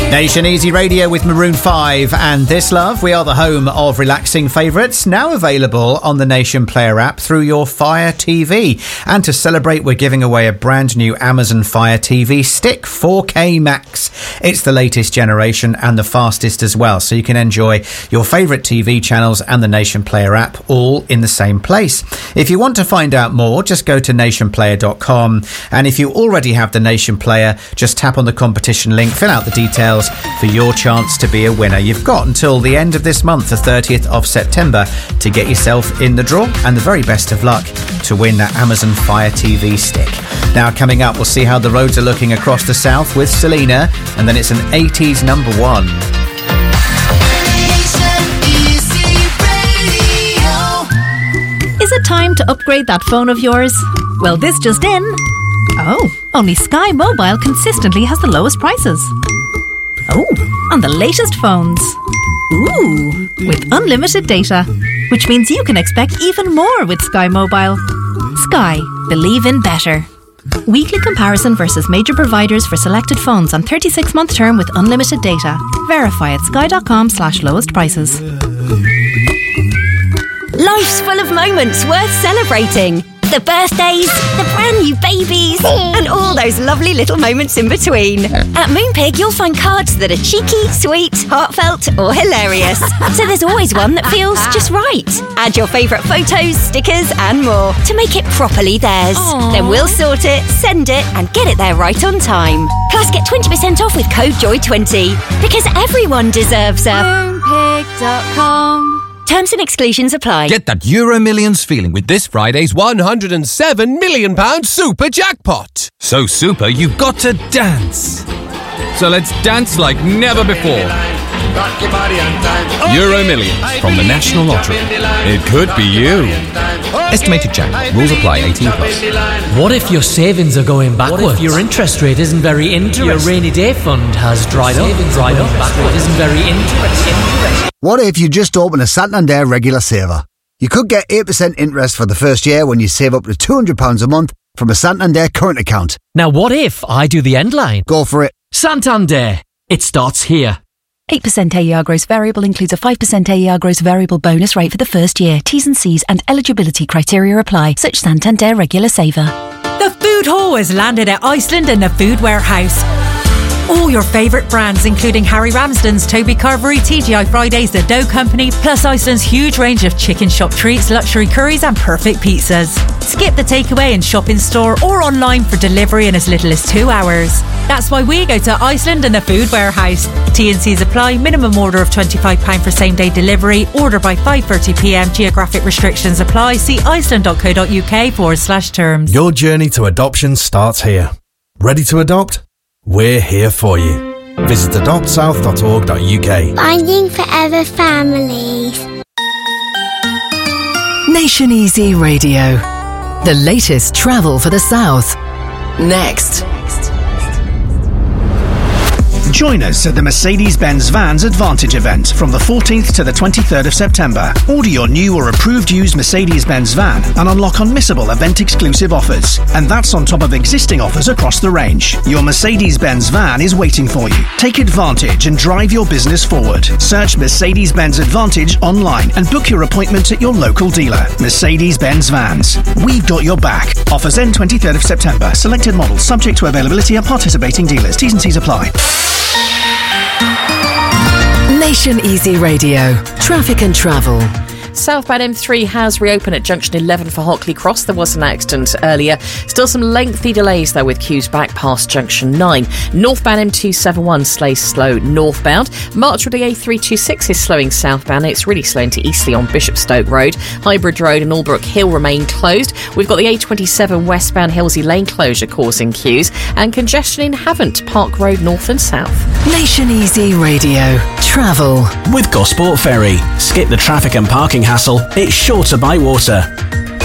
Nation Easy Radio with Maroon 5 and This Love. We are the home of relaxing favourites, now available on the Nation Player app through your Fire TV. And to celebrate, we're giving away a brand new Amazon Fire TV Stick 4K Max. It's the latest generation and the fastest as well, so you can enjoy your favourite TV channels and the Nation Player app all in the same place. If you want to find out more, just go to nationplayer.com, and if you already have the Nation Player, just tap on the competition link, fill out the details for your chance to be a winner. You've got until the end of this month, the 30th of September, to get yourself in the draw, and the very best of luck to win that Amazon Fire TV Stick. Now, coming up, we'll see how the roads are looking across the south with Selena, and then it's an 80s number one. Is it time to upgrade that phone of yours? Well, this just in. Oh, only Sky Mobile consistently has the lowest prices. Oh, on the latest phones. Ooh, with unlimited data, which means you can expect even more with Sky Mobile. Sky, believe in better. Weekly comparison versus major providers for selected phones on 36-month term with unlimited data. Verify at sky.com/lowest prices. Life's full of moments worth celebrating. The birthdays, the brand new babies, and all those lovely little moments in between. At Moonpig, you'll find cards that are cheeky, sweet, heartfelt, or hilarious. So there's always one that feels just right. Add your favourite photos, stickers, and more to make it properly theirs. Aww. Then we'll sort it, send it, and get it there right on time. Plus, get 20% off with code JOY20, because everyone deserves a Moonpig.com. Terms and exclusions apply. Get that Euro Millions feeling with this Friday's £107 million super jackpot. So super, you've got to dance. So let's dance like never before. Euro Millions from the National Lottery. It could be you. Estimated jackpot. Rules apply. 18+. What if your savings are going backwards? What if your interest rate isn't very interesting? Your rainy day fund has dried up. Backward isn't very interesting. What if you just open a Santander regular saver? You could get 8% interest for the first year when you save up to £200 a month from a Santander current account. Now what if I do the end line? Go for it. Santander. It starts here. 8% AER gross variable includes a 5% AER gross variable bonus rate for the first year. T's and C's and eligibility criteria apply. Such Santander regular saver. The Food Hall has landed at Iceland and the Food Warehouse. All your favourite brands, including Harry Ramsden's, Toby Carvery, TGI Fridays, The Dough Company, plus Iceland's huge range of chicken shop treats, luxury curries and perfect pizzas. Skip the takeaway and shop in store or online for delivery in as little as 2 hours. That's why we go to Iceland and the Food Warehouse. T&Cs apply. Minimum order of £25 for same-day delivery. Order by 5:30pm. Geographic restrictions apply. See iceland.co.uk/terms. Your journey to adoption starts here. Ready to adopt? We're here for you. Visit adoptsouth.org.uk. Finding forever families. Nation Easy Radio. The latest travel for the South. Next. Join us at the Mercedes-Benz Vans Advantage event from the 14th to the 23rd of September. Order your new or approved used Mercedes-Benz van and unlock unmissable event-exclusive offers. And that's on top of existing offers across the range. Your Mercedes-Benz van is waiting for you. Take advantage and drive your business forward. Search Mercedes-Benz Advantage online and book your appointment at your local dealer. Mercedes-Benz Vans. We've got your back. Offers end 23rd of September. Selected models subject to availability at participating dealers. T's and C's apply. Nation Easy Radio. Traffic and travel. Southbound M3 has reopened at junction 11 for Hockley Cross. There was an accident earlier. Still some lengthy delays though with queues back past junction 9. Northbound M271 stays slow northbound. March the A326 is slowing southbound. It's really slow into Eastleigh on Bishopstoke Road. Hybrid Road and Albrook Hill remain closed. We've got the A27 westbound Hillsey Lane closure causing queues and congestion in Havant, Park Road north and south. Nation Easy Radio. Travel. With Gosport Ferry. Skip the traffic and parking hassle. It's shorter by water.